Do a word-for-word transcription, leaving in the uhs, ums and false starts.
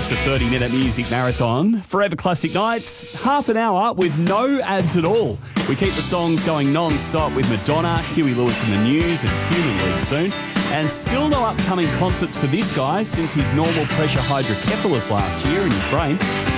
It's a thirty-minute music marathon. Forever Classic Nights, half an hour with no ads at all. We keep the songs going non-stop with Madonna, Huey Lewis in the News and Human League soon. And still no upcoming concerts for this guy since his normal pressure hydrocephalus last year in his brain.